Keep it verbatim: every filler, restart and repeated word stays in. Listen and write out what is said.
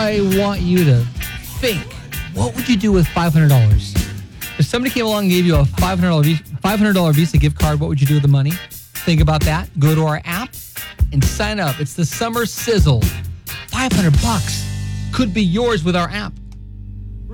I want you to think, what would you do with five hundred dollars? If somebody came along and gave you a five hundred dollars five hundred dollars Visa gift card, what would you do with the money? Think about that. Go to our app and sign up. It's the Summer Sizzle. five hundred bucks could be yours with our app.